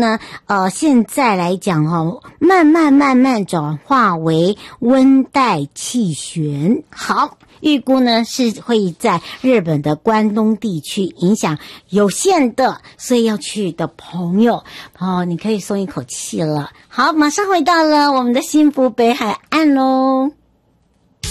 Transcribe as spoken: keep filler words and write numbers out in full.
呢，呃，现在来讲哦，慢慢慢慢转化为温带气旋。好，预估呢是会在日本的关东地区影响有限的，所以要去的朋友哦，你可以松一口气了。好，马上回到了我们的幸福北海岸喽。